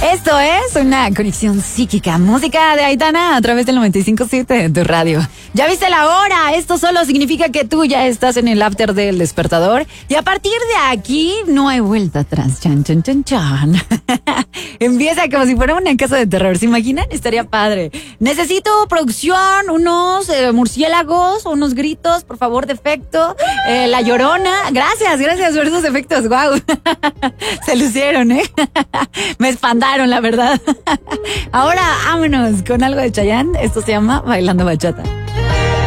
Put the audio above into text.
Esto es una conexión psíquica, música de Aitana a través del 95.7 de tu radio. ¿Ya viste la hora? Esto solo significa que tú ya estás en el after del despertador y a partir de aquí no hay vuelta atrás. Chan, chan, chan, chan. Empieza como si fuera una casa de terror, ¿se imaginan? Estaría padre. Necesito producción, unos murciélagos, unos gritos, por favor, de efecto. La Llorona. Gracias por esos efectos, wow. Se lucieron, Me espantaron, la verdad. Ahora, vámonos con algo de Chayanne. Esto se llama Bailando Bachata.